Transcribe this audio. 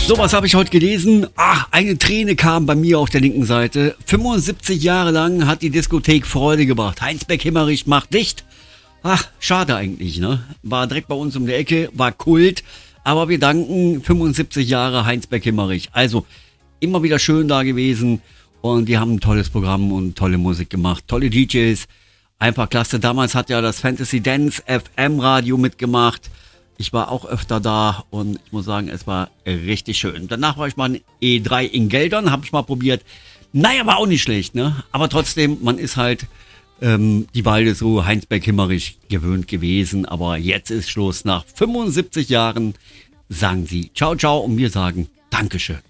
So, was habe ich heute gelesen? Eine Träne kam bei mir auf der linken Seite. 75 Jahre lang hat die Diskothek Freude gebracht. Heinsberg-Himmerich macht dicht. Schade eigentlich, ne? War direkt bei uns um die Ecke, war Kult. Aber wir danken 75 Jahre Heinsberg-Himmerich. Also immer wieder schön da gewesen. Und die haben ein tolles Programm und tolle Musik gemacht. Tolle DJs. Einfach klasse. Damals hat ja das Fantasy Dance FM Radio mitgemacht. Ich war auch öfter da und ich muss sagen, es war richtig schön. Danach war ich mal in E3 in Geldern, habe ich mal probiert. Naja, war auch nicht schlecht, ne? Aber trotzdem, man ist halt die Walde so Heinsberg-Himmerich gewöhnt gewesen. Aber jetzt ist Schluss. Nach 75 Jahren sagen sie ciao, ciao und wir sagen Dankeschön.